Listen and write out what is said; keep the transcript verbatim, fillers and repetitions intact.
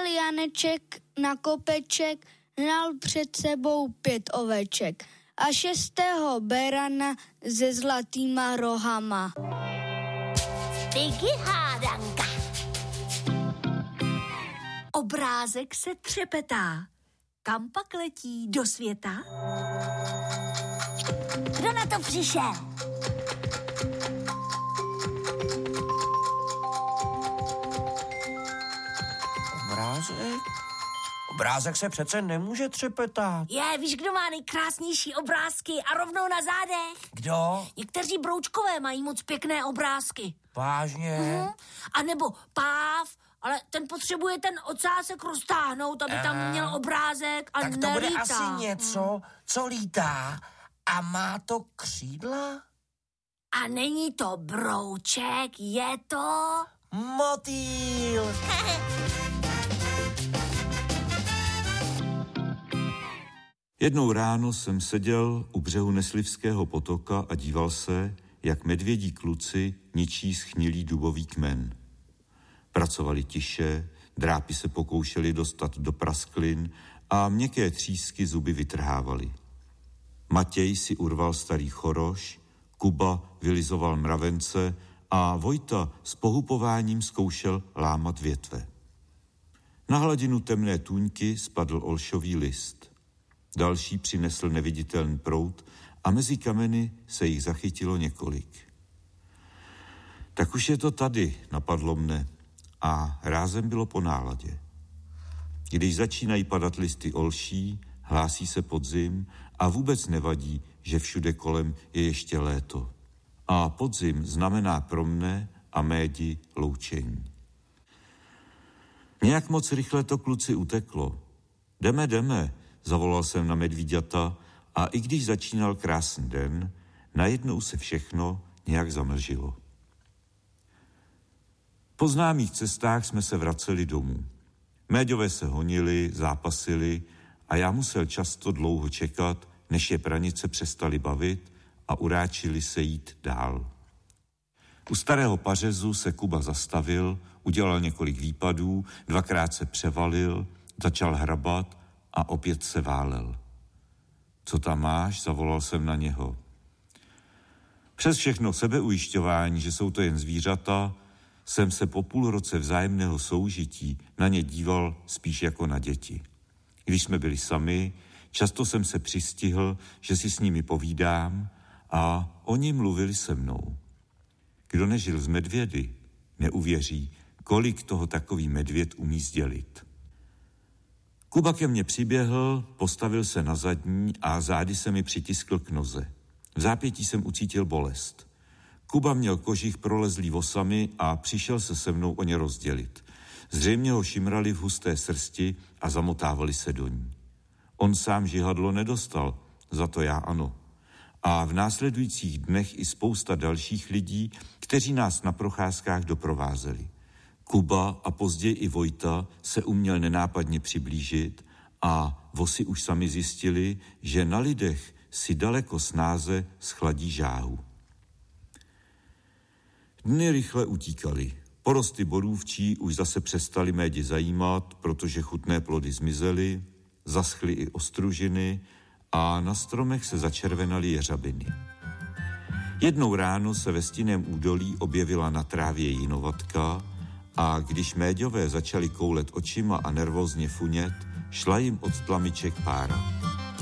Janeček na kopeček hnal před sebou pět oveček a šestého berana se zlatýma rohama. Piggy hádanka. Obrázek se třepetá. Kam pak letí do světa? Kdo na to přišel? Obrázek? Obrázek se přece nemůže třepetat. Je, víš, kdo má nejkrásnější obrázky a rovnou na zádech? Kdo? Někteří broučkové mají moc pěkné obrázky. Vážně? Mhm. A nebo páv, ale ten potřebuje ten ocásek roztáhnout, aby tam měl obrázek a tak to nelítá. bude asi něco, co lítá a má to křídla? A není to brouček, je to... Motýl! Jednou ráno jsem seděl u břehu Neslivského potoka a díval se, jak medvědí kluci ničí schnilý dubový kmen. Pracovali tiše, drápy se pokoušeli dostat do prasklin a měkké třísky zuby vytrhávali. Matěj si urval starý choroš, Kuba vylizoval mravence a Vojta s pohupováním zkoušel lámat větve. Na hladinu temné tůňky spadl olšový list. Další přinesl neviditelný proud a mezi kameny se jich zachytilo několik. Tak už je to tady, napadlo mne, a rázem bylo po náladě. Když začínají padat listy olší, hlásí se podzim a vůbec nevadí, že všude kolem je ještě léto. A podzim znamená pro mne a médi loučení. Nějak moc rychle to kluci uteklo. Jdeme, jdeme, zavolal jsem na medvíďata a i když začínal krásný den, najednou se všechno nějak zamlžilo. Po známých cestách jsme se vraceli domů. Méďové se honili, zápasili a já musel často dlouho čekat, než je pranice přestali bavit a uráčili se jít dál. U starého pařezu se Kuba zastavil, udělal několik výpadů, dvakrát se převalil, začal hrabat a opět se válel. Co tam máš? Zavolal jsem na něho. Přes všechno sebeujišťování, že jsou to jen zvířata, jsem se po půl roce vzájemného soužití na ně díval spíš jako na děti. Když jsme byli sami, často jsem se přistihl, že si s nimi povídám a oni mluvili se mnou. Kdo nežil z medvědy, neuvěří, kolik toho takový medvěd umí sdělit. Kuba ke mně přiběhl, postavil se na zadní a zády se mi přitiskl k noze. V zápětí jsem ucítil bolest. Kuba měl kožich prolezlý vosami a přišel se se mnou o ně rozdělit. Zřejmě ho šimrali v husté srsti a zamotávali se do ní. On sám žihadlo nedostal, za to já ano. A v následujících dnech i spousta dalších lidí, kteří nás na procházkách doprovázeli. Kuba a později i Vojta se uměl nenápadně přiblížit a vosi už sami zjistili, že na lidech si daleko snáze schladí žáhu. Dny rychle utíkaly. Porosty borůvčí už zase přestaly médi zajímat, protože chutné plody zmizely, zaschly i ostružiny a na stromech se začervenaly jeřabiny. Jednou ráno se ve stinném údolí objevila na trávě jinovatka a když méďové začali koulet očima a nervózně funět, šla jim od tlamiček pára.